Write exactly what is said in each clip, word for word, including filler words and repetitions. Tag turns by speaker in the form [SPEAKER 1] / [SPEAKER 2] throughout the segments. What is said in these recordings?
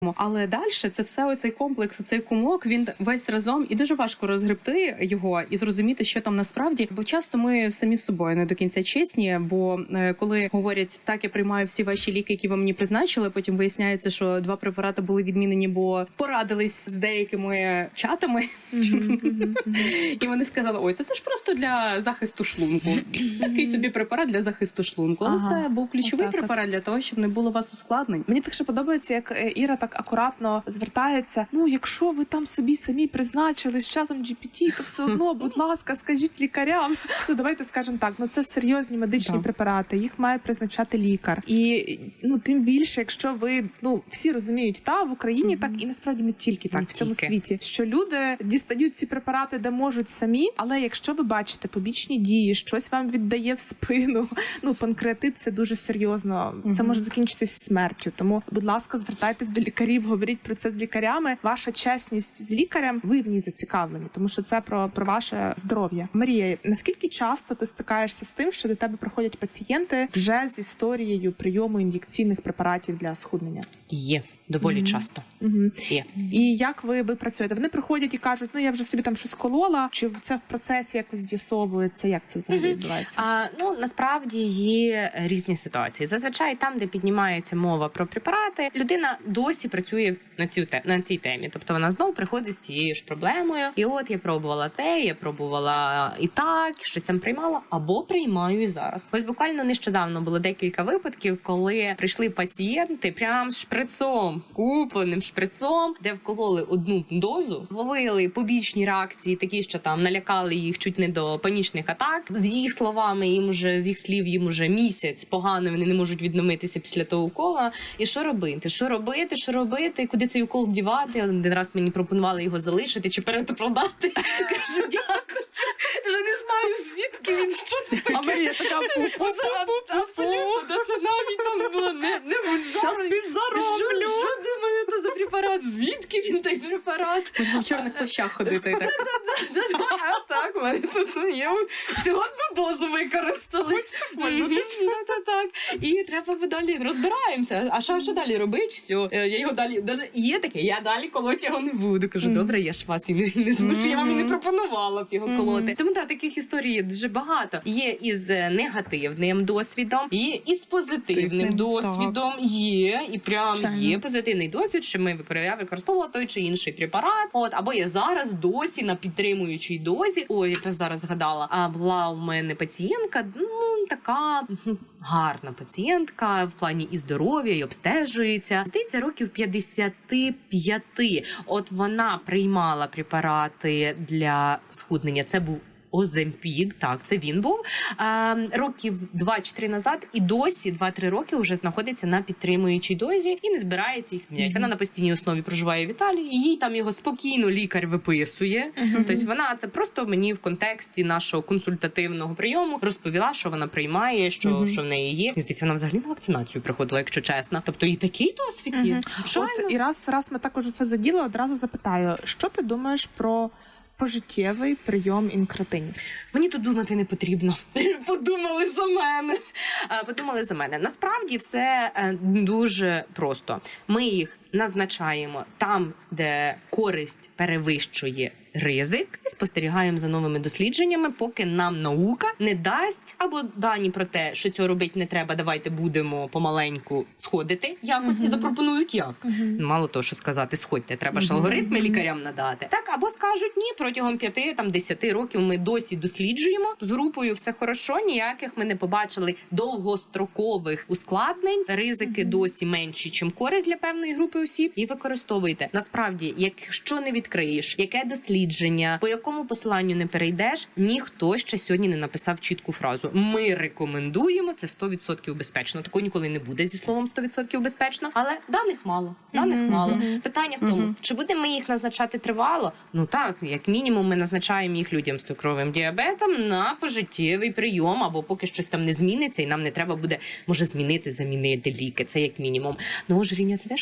[SPEAKER 1] Але далі це все оцей комплекс, цей кумок, він весь разом, і дуже важко розгребти його і зрозуміти, що там насправді. Бо часто ми самі з собою не до кінця чесні, бо коли говорять, так, я приймаю всі ваші ліки, які ви мені призначили, потім виясняється, що два препарати були відмінені, бо порадились з деякими чатами. І вони сказали, ой, це, це ж просто для захисту шлунку. Такий собі препарат для захисту шлунку. Але це був ключовий препарат для того, щоб не було у вас ускладнень.
[SPEAKER 2] Мені так ще подобається, як Іра так акуратно звертається. Ну, якщо ви там собі самі призначили з чатом джі пі ті, то все одно, будь ласка, скажіть лікарям. Ну, давайте скажемо так, ну це серйозні медичні да. препарати, їх має призначати лікар. І, ну, тим більше, якщо ви, ну, всі розуміють, та, в Україні mm-hmm. так, і насправді не тільки так, не в всьому тільки. світі, що люди дістають ці препарати, де можуть самі, але якщо ви бачите побічні дії, щось вам віддає в спину, ну, панкреатит – це дуже серйозно, mm-hmm. це може закінчитися смертю. Тому, будь ласка, звертайтесь до лікарів, говоріть про це з лікарями. Ваша чесність з лікарем, ви в ній зацікавлені, тому що це про, про ваше здоров'я. Марія, наскільки часто ти стикаєшся з тим, що до тебе приходять пацієнти вже з історією прийому ін'єкційних препаратів для схуднення?
[SPEAKER 3] Є. Доволі mm-hmm. часто.
[SPEAKER 2] Mm-hmm. Є. І як ви, ви працюєте? Вони приходять і кажуть, ну я вже собі там щось колола, чи це в процесі якось з'ясовується? Як це взагалі mm-hmm. відбувається?
[SPEAKER 3] А, ну, насправді є різні ситуації. Зазвичай там, де піднімається мова про препарати, людина досі працює на, цю, на цій темі. Тобто вона знову приходить з цією ж проблемою. І от я пробувала те, я пробувала і так, щось там приймала, або приймаю і зараз. Ось буквально нещодавно було декілька випадків, коли прийшли пацієнти прям з шприцом, купленим шприцом, де вкололи одну дозу, ловили побічні реакції, такі, що там налякали їх чуть не до панічних атак. З їх словами, їм уже, з їх слів, їм уже місяць погано, вони не можуть відновитися після того укола. І що робити? Що робити? Що робити? Куди цей укол вдівати? Один раз мені пропонували його залишити чи перепродати. Кажу, дякую. Вже не знаю, звідки він, що це таке.
[SPEAKER 2] А Марія така пу-пу-пу-пу-пу.
[SPEAKER 3] Абсолютно, це навіть там було не вунжали.
[SPEAKER 2] Щас підзароблю.
[SPEAKER 3] Що думаю, це за препарат? Звідки він той препарат?
[SPEAKER 1] Можна в чорних плащах ходити.
[SPEAKER 3] Так, у мене тут є. Всього одну дозу використали. Так. І треба далі розбираємося. А що далі робити? Все. Я його далі, є таке, я далі колоть його не буду. Кажу, добре, я ж вас і не змушу, я вам і не пропонувала б його колоти. Тому так, таких історій є дуже багато. Є із негативним досвідом, є із позитивним досвідом, є, і прям є позитивний досвід, що ми я використовувала той чи інший препарат. От, або я зараз досі на підтримуючій дозі. Ой, якраз зараз згадала, а була у мене пацієнтка, ну, така гарна пацієнтка в плані і здоров'я, і обстежується. Здається, років п'ятдесят п'ять. От вона приймала препарати для схуднення. Це був Оземпік, так, це він був. А, років два чи три назад і досі два-три роки вже знаходиться на підтримуючій дозі і не збирається їх міняти. Mm-hmm. Вона на постійній основі проживає в Італії, і їй там його спокійно лікар виписує. Mm-hmm. Тобто вона це просто мені в контексті нашого консультативного прийому розповіла, що вона приймає, що, mm-hmm. що в неї є. І здається, вона взагалі на вакцинацію приходила, якщо чесно. Тобто і такий досвід є.
[SPEAKER 2] Mm-hmm. От, і раз, раз ми також це заділи, одразу запитаю, що ти думаєш про пожиттєвий прийом інкретинів?
[SPEAKER 3] Мені тут думати не потрібно. Подумали за мене. Подумали за мене. Насправді все дуже просто. Ми їх назначаємо там, де користь перевищує ризик, і спостерігаємо за новими дослідженнями, поки нам наука не дасть або дані про те, що цього робити не треба, давайте будемо помаленьку сходити якось uh-huh. і запропонують як. Uh-huh. Мало того, що сказати, сходьте, треба ж uh-huh. алгоритми uh-huh. лікарям надати. Так, або скажуть, ні, протягом п'яти, там, десяти років ми досі досліджуємо, з групою все хорошо, ніяких ми не побачили довгострокових ускладнень, ризики uh-huh. досі менші, чим користь для певної групи осіб, і використовуйте. Насправді, якщо не відкриєш, яке дослідження, по якому посиланню не перейдеш, ніхто ще сьогодні не написав чітку фразу. Ми рекомендуємо, це сто відсотків безпечно. Такого ніколи не буде зі словом сто відсотків безпечно, але даних мало. Даних mm-hmm. мало. Питання в тому, mm-hmm. чи будемо ми їх назначати тривало? Ну так, як мінімум ми назначаємо їх людям з цукровим діабетом на пожиттєвий прийом, або поки щось там не зміниться, і нам не треба буде, може, змінити, замінити ліки. Це як мінімум. Ну, ожиріння – це теж хронічне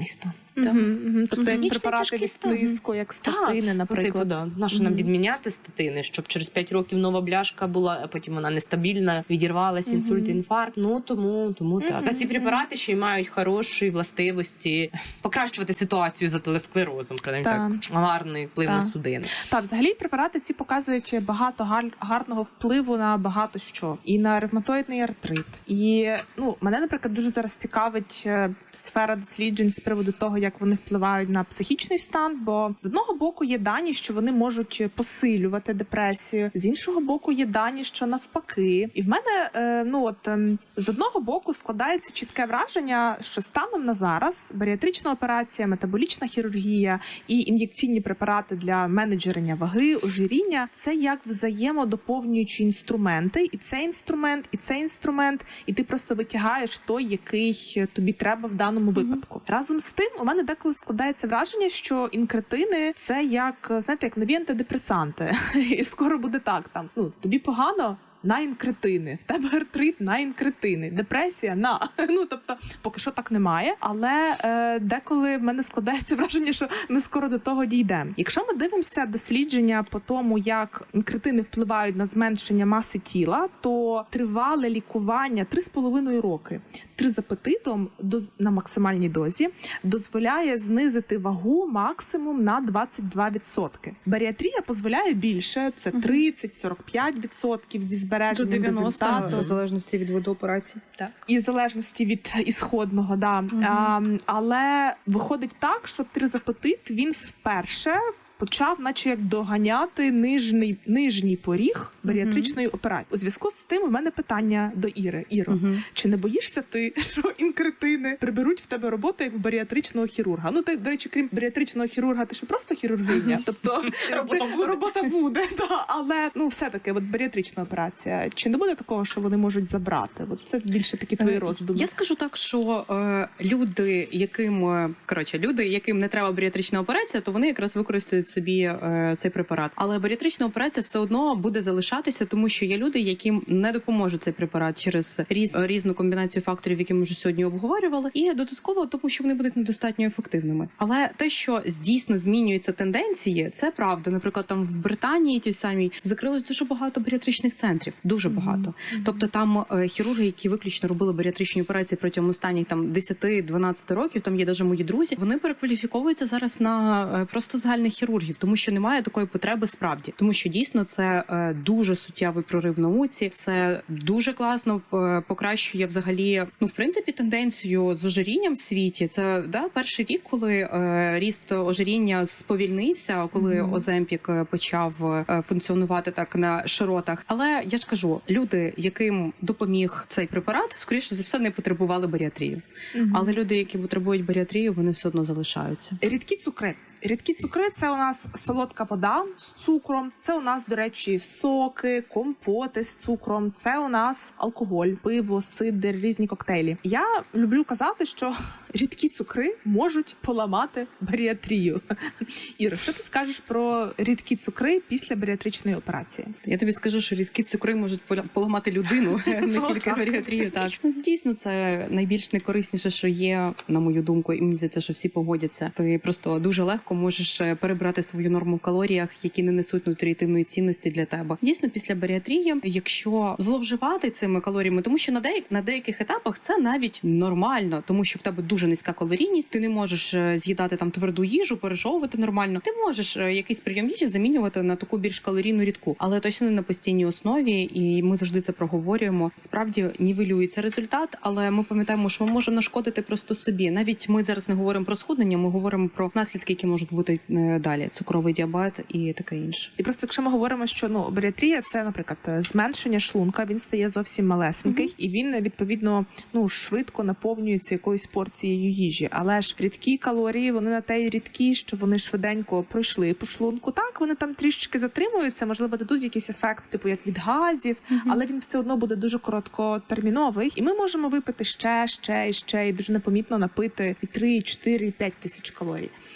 [SPEAKER 3] токсичний стан.
[SPEAKER 2] Угу, угу. Тобто як
[SPEAKER 3] Нічний
[SPEAKER 2] препарати
[SPEAKER 3] тяжкий
[SPEAKER 2] від
[SPEAKER 3] стан.
[SPEAKER 2] тиску, як статини,
[SPEAKER 3] Так,
[SPEAKER 2] наприклад.
[SPEAKER 3] Типу, да. Нащо нам відміняти статини, щоб через п'ять років нова бляшка була, а потім вона нестабільна, відірвалася, інсульт, інфаркт. Ну, тому, тому так. А ці препарати ще й мають хороші властивості покращувати ситуацію з атеросклерозом, принаймні так, гарний вплив
[SPEAKER 2] Так.
[SPEAKER 3] на судини.
[SPEAKER 2] Так, взагалі препарати ці показують багато гар- гарного впливу на багато що. І на ревматоїдний артрит. І, ну, мене, наприклад, дуже зараз цікавить е, сфера досліджень з приводу того, як вони впливають на психічний стан, бо з одного боку є дані, що вони можуть посилювати депресію, з іншого боку є дані, що навпаки. І в мене, е, ну от, е, з одного боку складається чітке враження, що станом на зараз баріатрична операція, метаболічна хірургія і ін'єкційні препарати для менеджерення ваги, ожиріння – це як взаємодоповнюючі інструменти. І цей інструмент, і цей інструмент, і ти просто витягаєш той, який тобі треба в даному випадку. Mm-hmm. Разом з тим, у мене деколи складається враження, що інкретини – це як, знаєте, як нові антидепресанти. І скоро буде так, там, ну, тобі погано – на інкретини, в тебе артрит на інкретини, депресія на. Ну, тобто, поки що так немає, але е, деколи в мене складається враження, що ми скоро до того дійдемо. Якщо ми дивимося дослідження по тому, як інкретини впливають на зменшення маси тіла, то тривале лікування три з половиною роки тризапетитом на максимальній дозі дозволяє знизити вагу максимум на двадцять два відсотки. Баріатрія дозволяє більше, це тридцять - сорок п'ять відсотків зі збереженням
[SPEAKER 1] до дев'яносто,
[SPEAKER 2] результату.
[SPEAKER 1] в залежності від виду операції.
[SPEAKER 3] Так.
[SPEAKER 2] І в залежності від ісходного, да.
[SPEAKER 1] Угу.
[SPEAKER 2] А, але виходить так, що тризапетит, він вперше почав наче як доганяти нижній, нижній поріг баріатричної uh-huh. операції. У зв'язку з тим у мене питання до Іри. Іро, uh-huh. чи не боїшся ти, що інкретини приберуть в тебе роботу як в баріатричного хірурга? Ну, ти, до речі, крім баріатричного хірурга, ти ще просто хірургиня. Тобто робота буде, робота буде да. Але, ну, все-таки, от баріатрична операція, чи не буде такого, що вони можуть забрати? От це більше такі твої роздуми.
[SPEAKER 1] Я скажу так, що е, люди, яким, коротше, люди, яким не треба баріатрична операція, то вони якраз використають собі е, цей препарат. Але баріатрична операція все одно буде залишатися, тому що є люди, яким не допоможе цей препарат через різ, різну комбінацію факторів, які ми вже сьогодні обговорювали, і додатково, тому що вони будуть недостатньо ефективними. Але те, що дійсно змінюються тенденції, це правда. Наприклад, там в Британії ті самі закрилось дуже багато баріатричних центрів, дуже багато. Mm-hmm. Тобто там е, хірурги, які виключно робили баріатричні операції протягом останніх там десять-дванадцять років, там є навіть мої друзі, вони перекваліфіковуються зараз на е, просто загальних хірургів, тому що немає такої потреби справді. Тому що дійсно це е, дуже суттєвий прорив в науці, це дуже класно е, покращує взагалі, ну, в принципі, тенденцію з ожирінням в світі. Це, да, перший рік, коли е, ріст ожиріння сповільнився, коли mm-hmm. Оземпік почав е, функціонувати так на широтах. Але я ж кажу, люди, яким допоміг цей препарат, скоріше за все не потребували баріатрію. Mm-hmm. Але люди, які потребують баріатрію, вони все одно залишаються.
[SPEAKER 2] Рідкі цукри. Рідкі цукри – це у нас солодка вода з цукром, це у нас, до речі, соки, компоти з цукром, це у нас алкоголь, пиво, сидр, різні коктейлі. Я люблю казати, що рідкі цукри можуть поламати баріатрію. Іра, що ти скажеш про рідкі цукри після баріатричної операції?
[SPEAKER 1] Я тобі скажу, що рідкі цукри можуть поламати людину, не тільки баріатрію. Так. Ну, дійсно, це найбільш некорисніше, що є, на мою думку, і мені здається, що всі погодяться. Ти просто дуже легко можеш перебрати свою норму в калоріях, які не несуть нутріативної цінності для тебе. Дійсно, після баріатрії, якщо зловживати цими калоріями, тому що на деяких, на деяких етапах це навіть нормально, тому що в тебе дуже низька калорійність, ти не можеш з'їдати там тверду їжу, пережовувати нормально. Ти можеш якийсь прийом їжі замінювати на таку більш калорійну рідку, але точно не на постійній основі, і ми завжди це проговорюємо. Справді нівелюється результат, але ми пам'ятаємо, що ми можемо нашкодити просто собі. Навіть ми зараз не говоримо про схуднення, ми говоримо про наслідки, які можуть бути далі, цукровий діабет і таке інше. І
[SPEAKER 2] просто якщо ми говоримо, що, ну, баріатрія – це, наприклад, зменшення шлунка, він стає зовсім малесенький, mm-hmm. і він, відповідно, ну, швидко наповнюється якоюсь порцією їжі. Але ж рідкі калорії, вони на те й рідкі, що вони швиденько пройшли по шлунку. Так, вони там трішечки затримуються, можливо, дадуть якийсь ефект, типу, як від газів, mm-hmm. але він все одно буде дуже короткотерміновий. І ми можемо випити ще, ще і ще, і дуже непомітно напити і три, і чотири, і п'ять тисяч калорій. А,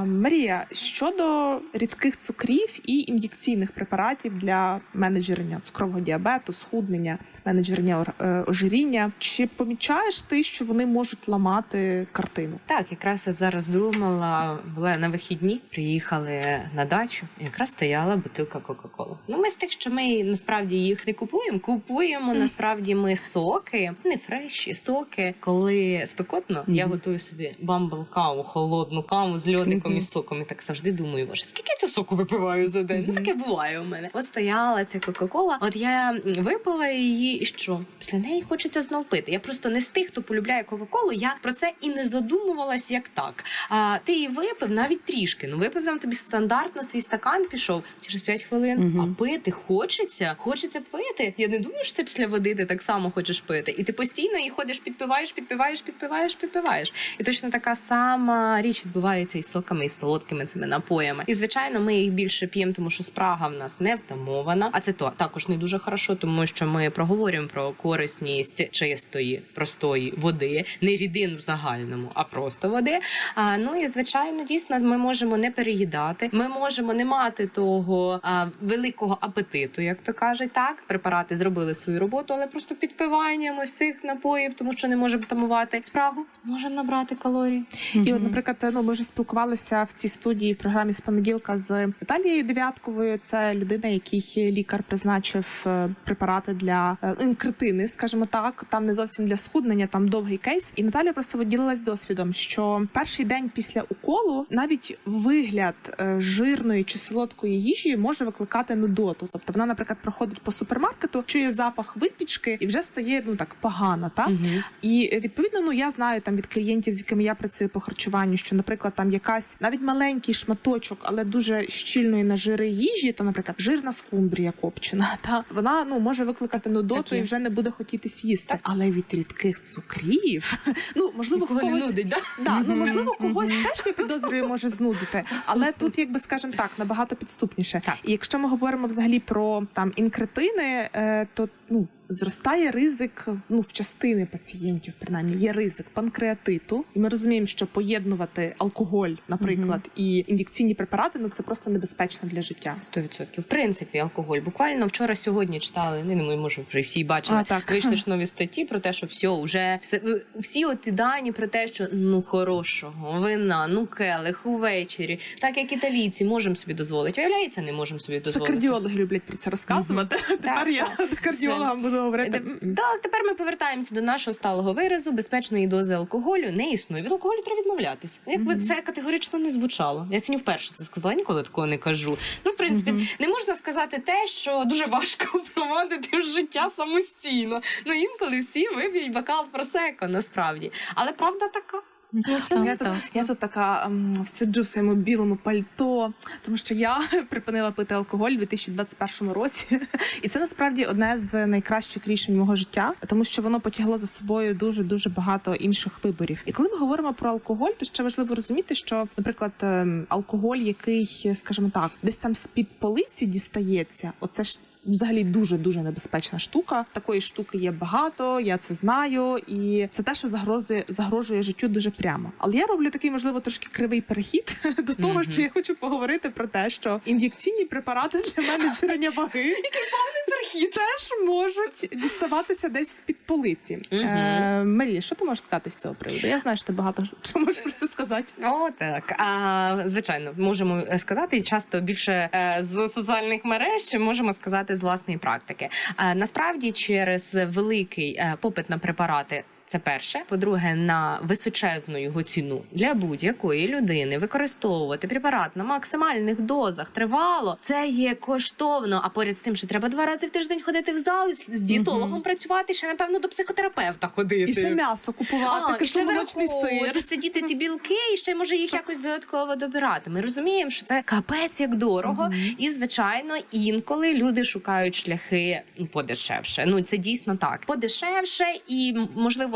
[SPEAKER 2] А, Марія, щодо рідких цукрів і ін'єкційних препаратів для менеджерення цукрового діабету, схуднення, менеджерення е, ожиріння, чи помічаєш ти, що вони можуть ламати картину?
[SPEAKER 3] Так, якраз я зараз думала, була на вихідні, приїхали на дачу, і якраз стояла бутилка Кока-Коли. Ну, ми з тих, що ми насправді їх не купуємо, купуємо насправді ми соки, не фреші, соки. Коли спекотно, mm-hmm. я готую собі бамбл-каву, холодну каву з льодиком mm-hmm. і соком. І так завжди думаю, боже, скільки я цього соку випиваю за день? Mm-hmm. Ну, таке буває у мене. От стояла ця Кока-Кола, от я випила її, і що? Після неї хочеться знов пити. Я просто не з тих, хто полюбляє Кока-Колу, я про це і не задумувалась, як так. А ти її випив навіть трішки. Ну, випив там тобі стандартно свій стакан, пішов через п'ять хвилин. Mm-hmm. А пити хочеться? Хочеться пити. Я не думаю, що це після води ти так само хочеш пити. І ти постійно її ходиш, підпиваєш, підпиваєш, підпиваєш, підпиваєш. І точно така сама річ відбувається і з соками, і з солодкими цими напоями. І, звичайно, ми їх більше п'ємо, тому що спрага в нас не втамована. А це то також не дуже хорошо, тому що ми проговорюємо про корисність чистої, простої води, не рідин в загальному, а просто води. А, ну і, звичайно, дійсно, ми можемо не переїдати, ми можемо не мати того а, великого апетиту, як то кажуть, так? Препарати зробили свою роботу, але просто підпиванням ось цих напоїв, тому що не можемо втамувати спрагу, можемо набрати калорії.
[SPEAKER 2] Mm-hmm. І от, наприклад, ну, ми вже спілкувалися в цій студії в програмі з понеділка з Наталією Дев'ятковою. Це людина, який лікар призначив препарати для інкретини, скажімо так. Там не зовсім для схуднення, там довгий кейс. І Наталія просто поділилась досвідом, що перший день після уколу навіть вигляд жирної чи солодкої їжі може викликати нудоту. Тобто вона, наприклад, проходить по супермаркету, чує запах випічки і вже стає, ну так, погано, так? Uh-huh. І, відповідно, ну, я знаю там від клієнтів, з якими я працюю по харчуванню, що, наприклад, там якась навіть маленький шматочок, але дуже щільної на жири їжі, там, наприклад, жирна скумбрія копчена, та вона, ну, може викликати нудоту і вже не буде хотітись їсти. Так. Але від рідких цукрів, ну, можливо,
[SPEAKER 3] когось... не нудить, да?
[SPEAKER 2] Да, ну, можливо, когось теж, я підозрюю, може знудити, але тут, якби, скажімо так, набагато підступніше. Так. І якщо ми говоримо взагалі про там інкретини, то, ну, зростає ризик, ну, в частини пацієнтів, принаймні, є ризик панкреатиту. І ми розуміємо, що поєднувати алкоголь, наприклад, mm-hmm. і ін'єкційні препарати, ну, це просто небезпечно для життя.
[SPEAKER 3] сто відсотків. В принципі, алкоголь. Буквально вчора-сьогодні читали, ну, не може, вже всі бачили, а, вийшли ж нові статті про те, що все, вже все, всі оті дані про те, що, ну, хорошого вина, ну, келих увечері, так як італійці можемо собі дозволити. Уявляється, не можемо собі дозволити.
[SPEAKER 2] Це кардіологи люблять про це розказувати. Mm-hmm. Тепер так, я так. кардіологам буду говорити.
[SPEAKER 3] Так, тепер ми повертаємося до нашого сталого виразу. Безпечної дози алкоголю не існує. Від алкоголю треба відмовлятися. Якби mm-hmm. це категорично не звучало. Я сьогодні вперше це сказала, ніколи такого не кажу. Ну, в принципі, mm-hmm. не можна сказати те, що дуже важко проводити життя самостійно. Ну, інколи всі вип'ють бокал просеко, насправді. Але правда така.
[SPEAKER 2] Ну, я, тут, я тут така ем, сиджу в своєму білому пальто, тому що я припинила пити алкоголь у дві тисячі двадцять першому році. І це насправді одне з найкращих рішень мого життя, тому що воно потягло за собою дуже-дуже багато інших виборів. І коли ми говоримо про алкоголь, то ще важливо розуміти, що, наприклад, ем, алкоголь, який, скажімо так, десь там з-під полиці дістається, оце ж взагалі дуже-дуже небезпечна штука. Такої штуки є багато, я це знаю, і це те, що загрожує, загрожує життю дуже прямо. Але я роблю такий, можливо, трошки кривий перехід до того, mm-hmm. що я хочу поговорити про те, що ін'єкційні препарати для менеджерення ваги, який повний перехід, теж можуть діставатися десь з-під полиці. Mm-hmm. Е, Марія, що ти можеш сказати з цього приводу? Я знаю, що ти багато чого можеш про це сказати.
[SPEAKER 3] О, так. А, звичайно, можемо сказати, і часто більше е, з соціальних мереж можемо сказати з власної практики. А, насправді, через великий е, попит на препарати, це перше. По-друге, на височезну його ціну для будь-якої людини використовувати препарат на максимальних дозах тривало, це є коштовно. А поряд з тим, що треба два рази в тиждень ходити в зал, з дієтологом mm-hmm. працювати, ще, напевно, до психотерапевта ходити.
[SPEAKER 2] І ще м'ясо купувати, кисломолочний сир.
[SPEAKER 3] Сидіти ті білки, і ще, може, їх якось додатково добирати. Ми розуміємо, що це капець як дорого. Mm-hmm. І, звичайно, інколи люди шукають шляхи подешевше. Ну, це дійсно так. Подешевше і, можливо,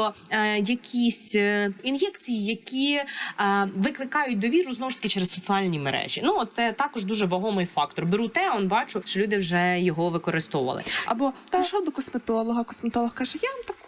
[SPEAKER 3] якісь ін'єкції, які викликають довіру, знову ж таки, через соціальні мережі. Ну, це також дуже вагомий фактор. Беру те, он бачу, що люди вже його використовували.
[SPEAKER 2] Або прийшов до косметолога, косметолог каже, я вам таку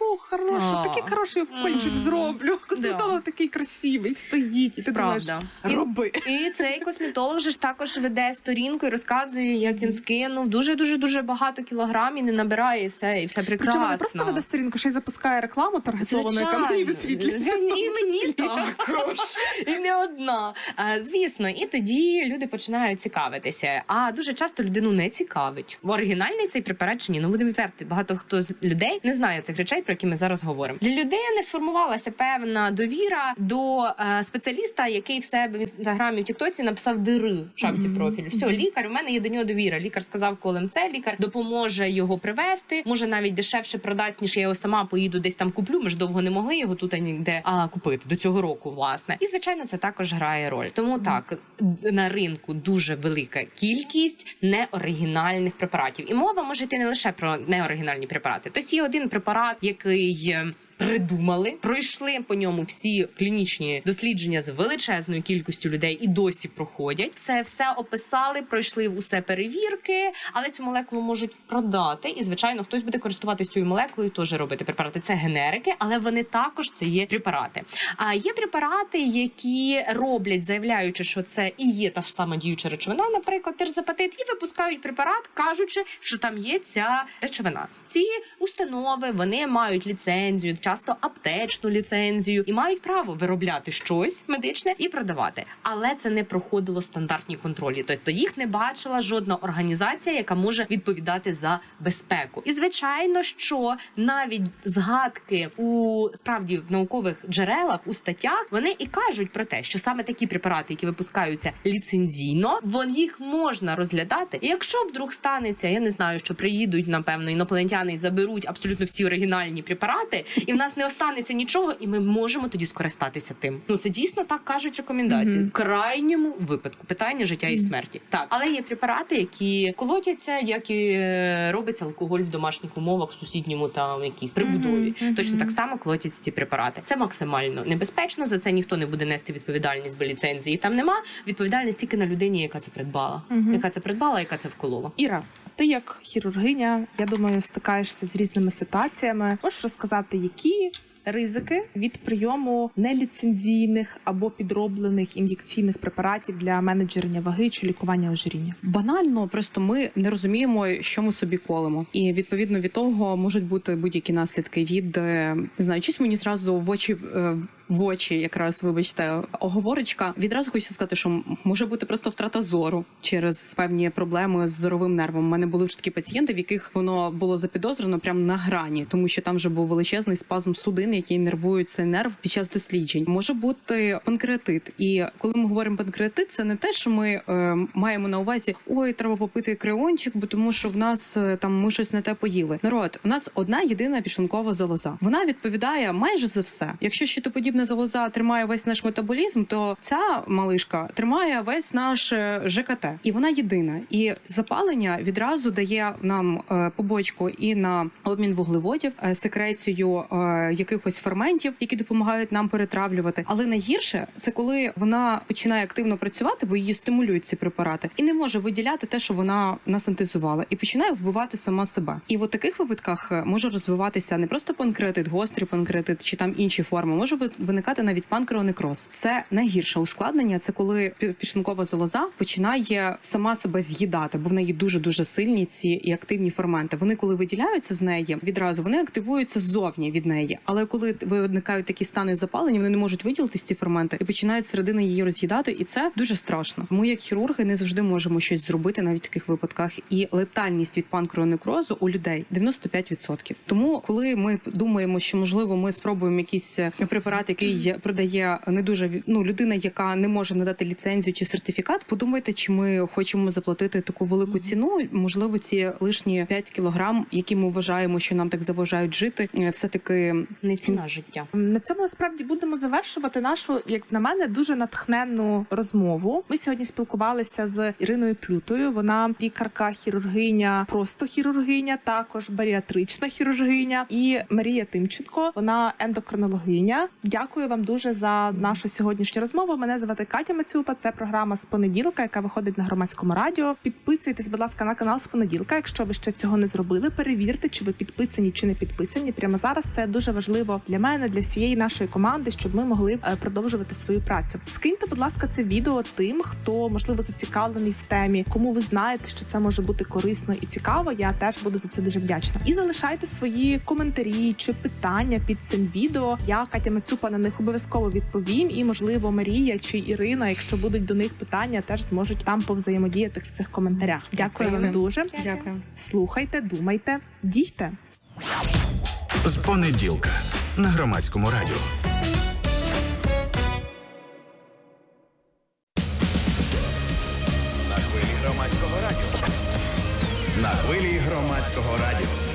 [SPEAKER 2] о, хорошо, такий хороший укольчик зроблю. Косметолог такий красивий, стоїть, і ти думаєш, роби.
[SPEAKER 4] І цей косметолог же ж також веде сторінку і розказує, як він скинув дуже-дуже-дуже багато кілограм і не набирає, і все, і все прекрасно.
[SPEAKER 2] Причому не просто веде сторінку, ще й запускає рекламу таргетовану, яка мені висвітлюється.
[SPEAKER 4] І мені також. І не одна. А, звісно, і тоді люди починають цікавитися. А дуже часто людину не цікавить. В оригінальний цей препарат чи ні? Ну, будемо відверти, багато хто з людей не знає цих речей, про які ми зараз говоримо. Для людей не сформувалася певна довіра до е, спеціаліста, який в себе в інстаграмі, в тіктоці написав дири в шапці mm-hmm. профілю. Все, лікар, у мене є до нього довіра. Лікар сказав, колем це, лікар допоможе його привезти, може навіть дешевше продасть, ніж я його сама поїду десь там куплю. Ми ж довго не могли його тут ніде а, купити до цього року, власне. І, звичайно, це також грає роль. Тому mm-hmm. так, на ринку дуже велика кількість неоригінальних препаратів. І мова може йти не лише про неоригінальні препарати. Тобто є один препарат, який придумали, пройшли по ньому всі клінічні дослідження з величезною кількістю людей і досі проходять. Все, все описали, пройшли усе перевірки, але цю молекулу можуть продати. І, звичайно, хтось буде користуватися цією молекулою, теж робити препарати. Це генерики, але вони також це є препарати. А є препарати, які роблять, заявляючи, що це і є та ж сама діюча речовина, наприклад, терзапатит, і випускають препарат, кажучи, що там є ця речовина. Ці установи, вони мають ліцензію, часто аптечну ліцензію і мають право виробляти щось медичне і продавати. Але це не проходило стандартні контролі. Тобто їх не бачила жодна організація, яка може відповідати за безпеку. І звичайно, що навіть згадки у справді в наукових джерелах, у статтях, вони і кажуть про те, що саме такі препарати, які випускаються ліцензійно, вон їх можна розглядати. І якщо вдруг станеться, я не знаю, що приїдуть, напевно, інопланетяни і заберуть абсолютно всі оригінальні препарати, і в нас не останеться нічого, і ми можемо тоді скористатися тим. Ну, це дійсно так кажуть рекомендації. Mm-hmm. В крайньому випадку питання життя mm-hmm. і смерті. Так, але є препарати, які колотяться, як і робиться алкоголь в домашніх умовах, в сусідньому там якійсь прибудові. Mm-hmm. Точно так само колотяться ці препарати. Це максимально небезпечно, за це ніхто не буде нести відповідальність, бо ліцензії там нема. Відповідальність тільки на людині, яка це придбала. Mm-hmm. Яка це придбала, яка це вколола.
[SPEAKER 2] Іра, ти як хірургиня, я думаю, стикаєшся з різними ситуаціями. Можеш розказати, які ризики від прийому неліцензійних або підроблених ін'єкційних препаратів для менеджерення ваги чи лікування ожиріння?
[SPEAKER 1] Банально, просто ми не розуміємо, що ми собі колемо. І відповідно від того можуть бути будь-які наслідки від, не знаю, щось мені зразу в очі в очі, якраз, вибачте, оговорочка. Відразу хочу сказати, що може бути просто втрата зору через певні проблеми з зоровим нервом. У мене були вже такі пацієнти, в яких воно було запідозрено прямо на грані, тому що там вже був величезний спазм судин, який нервує цей нерв під час досліджень. Може бути панкреатит. І коли ми говоримо панкреатит, це не те, що ми е, маємо на увазі, ой, треба попити кріончик, бо тому що в нас е, там ми щось не те поїли. Народ, у нас одна єдина підшлункова залоза. Вона відповідає майже за все. Якщо щитоподібна залоза тримає весь наш метаболізм, то ця малишка тримає весь наш ЖКТ. І вона єдина. І запалення відразу дає нам е, побочку і на обмін вуглеводів, е, секрецію е, якихось ферментів, які допомагають нам перетравлювати. Але найгірше – це коли вона починає активно працювати, бо її стимулюють ці препарати, і не може виділяти те, що вона насинтезувала, і починає вбивати сама себе. І в таких випадках може розвиватися не просто панкреатит, гострий панкреатит чи там інші форми, може виникати навіть панкреонекроз. Це найгірше ускладнення, це коли підшлункова залоза починає сама себе з'їдати, бо в неї дуже-дуже сильні ці і активні ферменти. Вони, коли виділяються з неї, відразу вони активуються ззовні від неї. Але коли виникають такі стани запалення, вони не можуть виділитись ці ферменти і починають середини її роз'їдати, і це дуже страшно. Ми, як хірурги, не завжди можемо щось зробити навіть в таких випадках. І летальність від панкреонекрозу у людей дев'яносто п'ять відсотків. Тому, коли ми думаємо, що можливо ми спробуємо якийсь препарат, який продає не дуже ну людина, яка не може надати ліцензію чи сертифікат, подумайте, чи ми хочемо заплатити таку велику ціну. Можливо, ці лишні п'ять кілограм, які ми вважаємо, що нам так заважають жити, все таки
[SPEAKER 4] не ціна життя.
[SPEAKER 2] На цьому насправді будемо завершувати нашу, як на мене, дуже натхненну розмову. Ми сьогодні спілкувалися з Іриною Плютою. Вона лікарка, хірургиня, просто хірургиня, також баріатрична хірургиня. І Марія Тимченко, вона ендокринологиня. Дякую Дякую вам дуже за нашу сьогоднішню розмову. Мене звати Катя Мацюпа. Це програма «З понеділка», яка виходить на Громадському радіо. Підписуйтесь, будь ласка, на канал «З понеділка». Якщо ви ще цього не зробили, перевірте, чи ви підписані, чи не підписані. Прямо зараз це дуже важливо для мене, для всієї нашої команди, щоб ми могли продовжувати свою працю. Скиньте, будь ласка, це відео тим, хто, можливо, зацікавлений в темі, кому ви знаєте, що це може бути корисно і цікаво. Я теж буду за це дуже вдячна. І залишайте свої коментарі чи питання під цим відео. Я, Катя Мацюпа, на них обов'язково відповім. І, можливо, Марія чи Ірина, якщо будуть до них питання, теж зможуть там повзаємодіяти в цих коментарях. Дякую вам дуже.
[SPEAKER 1] Дякую.
[SPEAKER 2] Слухайте, думайте, дійте.
[SPEAKER 5] З понеділка на Громадському радіо. На хвилі Громадського радіо. На хвилі Громадського радіо.